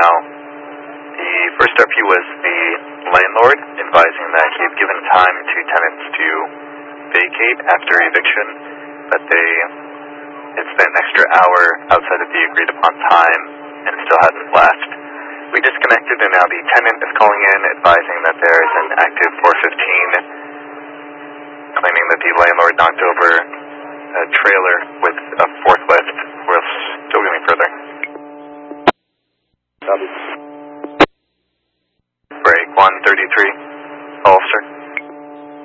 now. The first RP was the landlord advising that he had given time to tenants to vacate after eviction, but it's been an extra hour outside of the agreed upon time and still hadn't left. We disconnected and now the tenant is calling in advising that there is an active 415, claiming that the landlord knocked over a trailer with a forklift. We're still going further. Copy. Break 133.